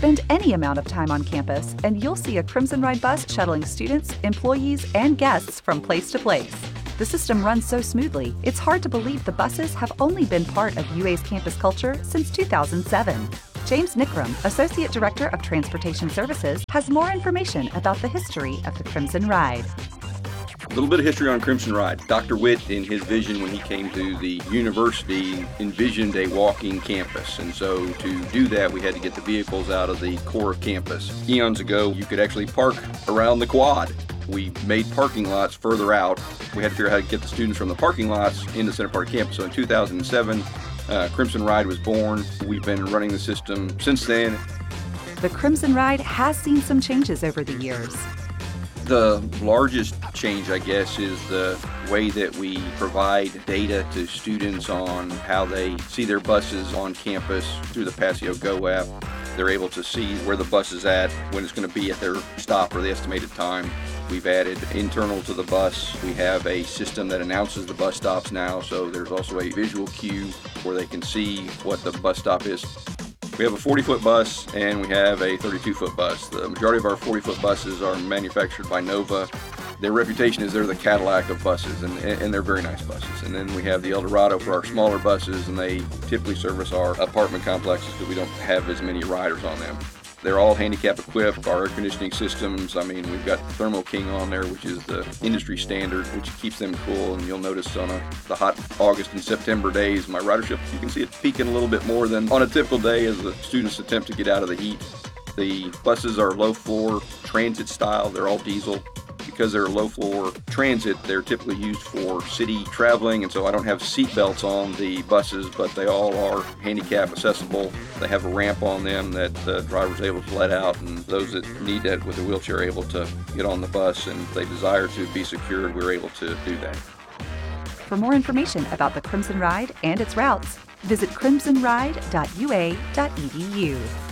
Spend any amount of time on campus, and you'll see a Crimson Ride bus shuttling students, employees, and guests from place to place. The system runs so smoothly, it's hard to believe the buses have only been part of UA's campus culture since 2007. James Nickram, Associate Director of Transportation Services, has more information about the history of the Crimson Ride. A little bit of history on Crimson Ride. Dr. Witt, in his vision when he came to the university, envisioned a walking campus. And so to do that, we had to get the vehicles out of the core of campus. Eons ago, you could actually park around the quad. We made parking lots further out. We had to figure out how to get the students from the parking lots in the center part of campus. So in 2007, Crimson Ride was born. We've been running the system since then. The Crimson Ride has seen some changes over the years. The largest change, I guess, is the way that we provide data to students on how they see their buses on campus through the Passio Go app. They're able to see where the bus is at, when it's going to be at their stop or the estimated time. We've added internal to the bus. We have a system that announces the bus stops now, so there's also a visual cue where they can see what the bus stop is. We have a 40-foot bus and we have a 32-foot bus. The majority of our 40-foot buses are manufactured by Nova. Their reputation is they're the Cadillac of buses, and they're very nice buses. And then we have the Eldorado for our smaller buses, and they typically service our apartment complexes because we don't have as many riders on them. They're all handicap equipped. Our air conditioning systems, we've got Thermo King on there, which is the industry standard, which keeps them cool. And you'll notice on the hot August and September days, my ridership, you can see it peaking a little bit more than on a typical day as the students attempt to get out of the heat. The buses are low floor transit style. They're all diesel. Because they're low floor transit, they're typically used for city traveling, and so I don't have seat belts on the buses, but they all are handicap accessible. They have a ramp on them that the driver's able to let out, and those that need that with a wheelchair are able to get on the bus, and if they desire to be secured, we're able to do that. For more information about the Crimson Ride and its routes, visit crimsonride.ua.edu.